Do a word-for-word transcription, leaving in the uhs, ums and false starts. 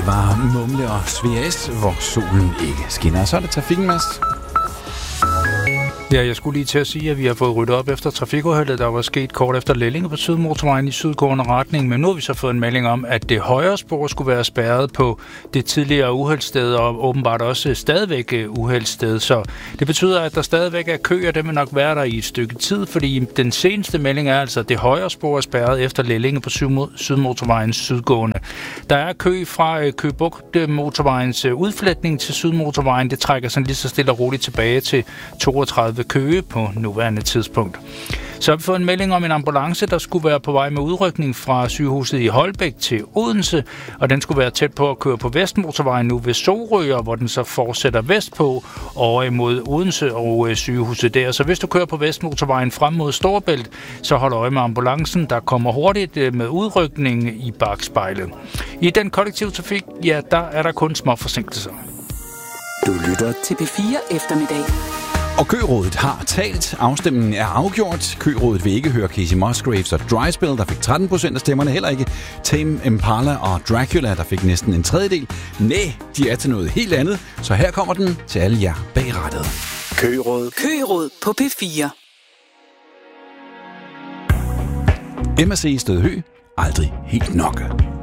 Det var Mumle og Svea S, hvor solen ikke skinner. Så er det trafikken, Mads. Ja, jeg skulle lige til at sige, at vi har fået ryddet op efter trafikuheldet, der var sket kort efter Lellinge på Sydmotorvejen i sydgående retning, men nu har vi så fået en melding om, at det højre spor skulle være spærret på det tidligere uheldssted, og åbenbart også stadigvæk uheldssted, så det betyder, at der stadigvæk er kø, og det vil nok være der i et stykke tid, fordi den seneste melding er altså, at det højre spor er spærret efter Lellinge på Sydmotorvejens sydgående. Der er kø fra Køge Bugt motorvejens udfletning til Sydmotorvejen, det trækker sådan lige så stille og roligt tilbage til toogtredive Køge på nuværende tidspunkt. Så har vi fået en melding om en ambulance, der skulle være på vej med udrykning fra sygehuset i Holbæk til Odense, og den skulle være tæt på at køre på Vestmotorvejen nu ved Sorø, hvor den så fortsætter vestpå over imod Odense og sygehuset der. Så hvis du kører på Vestmotorvejen frem mod Storebælt, så hold øje med ambulancen, der kommer hurtigt med udrykning i bakspejlet. I den kollektive trafik, ja, der er der kun små forsinkelser. Du lytter til P fire eftermiddag. Og Kørådet har talt. Afstemningen er afgjort. Kørådet vil ikke høre Casey Musgraves og Dryspell, der fik tretten procent af stemmerne. Heller ikke Tame Impala og Dracula, der fik næsten en tredjedel. Næh, de er til noget helt andet. Så her kommer den til alle jer bag rattet. Kørådet. Kørådet på P fire. M S C Stødhø. Aldrig helt nok.